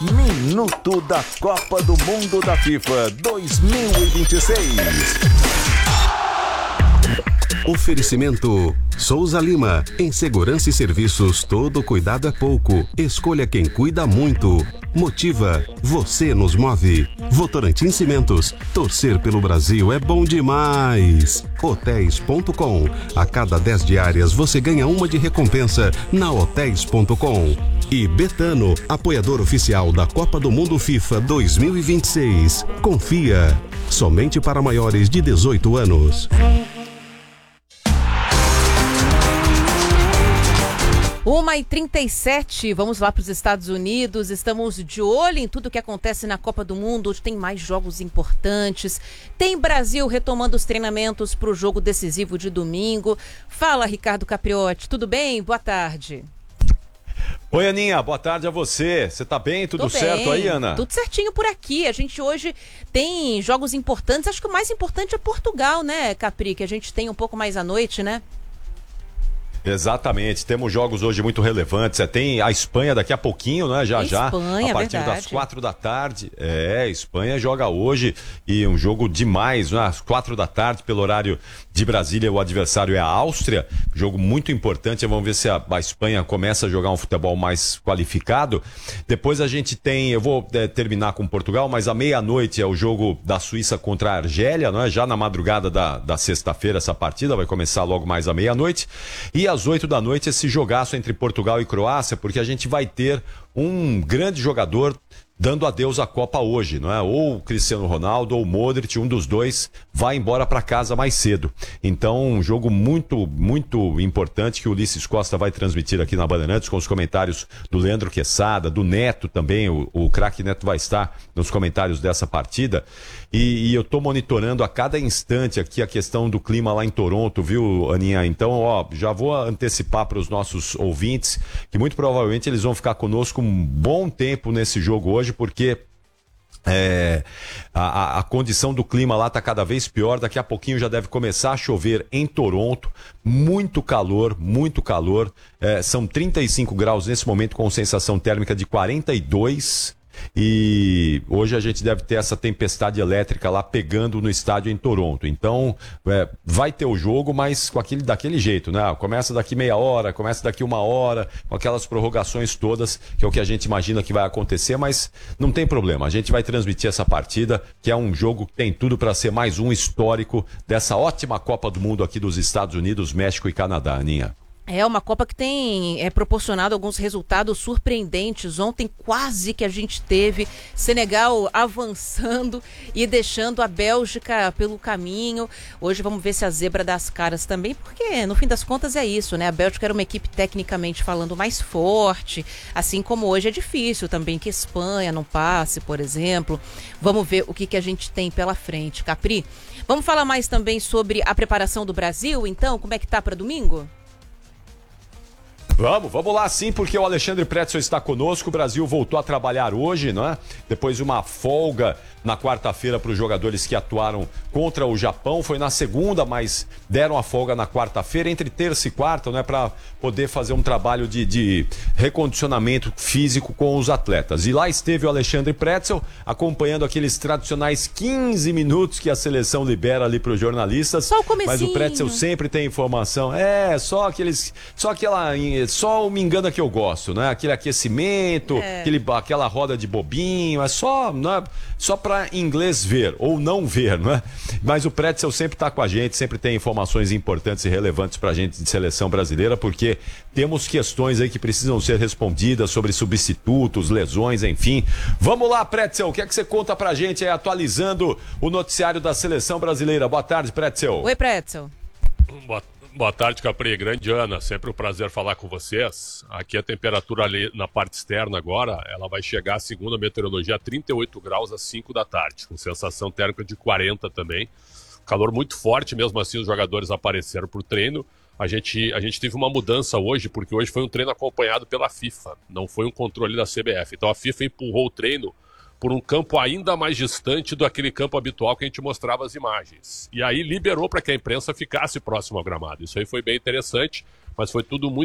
Minuto da Copa do Mundo da FIFA 2026. Oferecimento Souza Lima. Em segurança e serviços, todo cuidado é pouco. Escolha quem cuida muito. Motiva. Você nos move. Votorantim Cimentos. Torcer pelo Brasil é bom demais. Hotéis.com. A cada 10 diárias você ganha uma de recompensa na Hotéis.com. E Betano, apoiador oficial da Copa do Mundo FIFA 2026. Confia. Somente para maiores de 18 anos. 1h37, vamos lá para os Estados Unidos, estamos de olho em tudo que acontece na Copa do Mundo, hoje tem mais jogos importantes, tem Brasil retomando os treinamentos para o jogo decisivo de domingo. Fala, Ricardo Capriotti, tudo bem? Boa tarde. Oi, Aninha, boa tarde a você. Você tá bem? Tudo certo aí, Ana? Tudo certinho por aqui. A gente hoje tem jogos importantes. Acho que o mais importante é Portugal, né, Capri? Que a gente tem um pouco mais à noite, né? Exatamente, temos jogos hoje muito relevantes. Tem a Espanha daqui a pouquinho, né? Já, Espanha, a partir das 4 da tarde. Espanha joga hoje e um jogo demais, né? Às 4 da tarde, pelo horário de Brasília, o adversário é a Áustria. Jogo muito importante. Vamos ver se a Espanha começa a jogar um futebol mais qualificado. Depois a gente tem, eu vou terminar com Portugal, mas à meia-noite é o jogo da Suíça contra a Argélia, né? Já na madrugada da sexta-feira essa partida, vai começar logo mais à meia-noite. E às 8 da noite esse jogaço entre Portugal e Croácia, porque a gente vai ter um grande jogador dando adeus à Copa hoje, não é? Ou o Cristiano Ronaldo ou o Modric, um dos dois vai embora para casa mais cedo. Então, um jogo muito, muito importante que o Ulisses Costa vai transmitir aqui na Bandeirantes, com os comentários do Leandro Quesada, do Neto também, o craque Neto vai estar nos comentários dessa partida. E eu tô monitorando a cada instante aqui a questão do clima lá em Toronto, viu, Aninha? Então, já vou antecipar para os nossos ouvintes que muito provavelmente eles vão ficar conosco um bom tempo nesse jogo hoje, porque a condição do clima lá está cada vez pior. Daqui a pouquinho já deve começar a chover em Toronto. Muito calor, muito calor. São 35 graus nesse momento, com sensação térmica de 42. E hoje a gente deve ter essa tempestade elétrica lá pegando no estádio em Toronto. Então vai ter o jogo, mas daquele jeito, né? Começa daqui meia hora, começa daqui uma hora, com aquelas prorrogações todas, que é o que a gente imagina que vai acontecer, mas não tem problema. A gente vai transmitir essa partida, que é um jogo que tem tudo para ser mais um histórico dessa ótima Copa do Mundo aqui dos Estados Unidos, México e Canadá, Aninha. É uma Copa que tem proporcionado alguns resultados surpreendentes. Ontem quase que a gente teve Senegal avançando e deixando a Bélgica pelo caminho. Hoje vamos ver se a zebra dá as caras também, porque no fim das contas é isso, né? A Bélgica era uma equipe tecnicamente falando mais forte, assim como hoje é difícil também que a Espanha não passe, por exemplo. Vamos ver o que a gente tem pela frente, Capri. Vamos falar mais também sobre a preparação do Brasil, então? Como é que tá para domingo? Vamos lá sim, porque o Alexandre Pretzel está conosco. O Brasil voltou a trabalhar hoje, né? Depois de uma folga na quarta-feira para os jogadores que atuaram contra o Japão. Foi na segunda, mas deram a folga na quarta-feira, entre terça e quarta, né? Para poder fazer um trabalho de recondicionamento físico com os atletas. E lá esteve o Alexandre Pretzel, acompanhando aqueles tradicionais 15 minutos que a seleção libera ali para os jornalistas. Só o comecinho. Mas o Pretzel sempre tem informação. Só o Me Engana que eu gosto, né? Aquele aquecimento, aquela roda de bobinho, só para inglês ver ou não ver, né? Mas o Pretzel sempre está com a gente, sempre tem informações importantes e relevantes para a gente de seleção brasileira, porque temos questões aí que precisam ser respondidas sobre substitutos, lesões, enfim. Vamos lá, Pretzel, o que é que você conta pra gente aí, atualizando o noticiário da seleção brasileira? Boa tarde, Pretzel. Oi, Pretzel. Boa tarde, Capri. Grande Ana, sempre um prazer falar com vocês. Aqui a temperatura ali na parte externa agora, ela vai chegar, segundo a meteorologia, a 38 graus às 5 da tarde, com sensação térmica de 40 também. Calor muito forte, mesmo assim os jogadores apareceram para o treino. A gente teve uma mudança hoje, porque hoje foi um treino acompanhado pela FIFA, não foi um controle da CBF. Então a FIFA empurrou o treino por um campo ainda mais distante do aquele campo habitual que a gente mostrava as imagens. E aí liberou para que a imprensa ficasse próximo ao gramado. Isso aí foi bem interessante, mas foi tudo muito